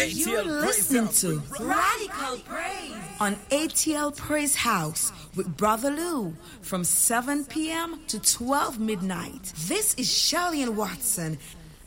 You're listening to Radical Praise on ATL Praise House with Brother Lou from 7 p.m. to 12 midnight. This is Shirley and Watson,